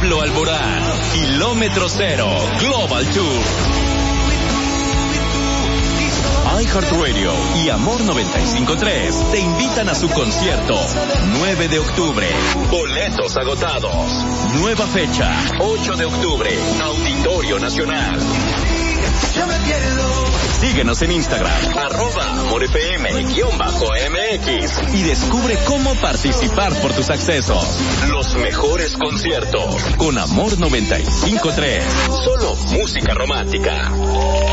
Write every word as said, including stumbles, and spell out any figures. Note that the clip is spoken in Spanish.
Pablo Alborán, Kilómetro Cero, Global Tour. iHeartRadio y Amor noventa y cinco punto tres te invitan a su concierto nueve de octubre. Boletos agotados. Nueva fecha, ocho de octubre, Auditorio Nacional. Síguenos en Instagram, arroba AmorFM-MX y descubre cómo participar por tus accesos. Los mejores conciertos con Amor noventa y cinco punto tres. Solo música romántica.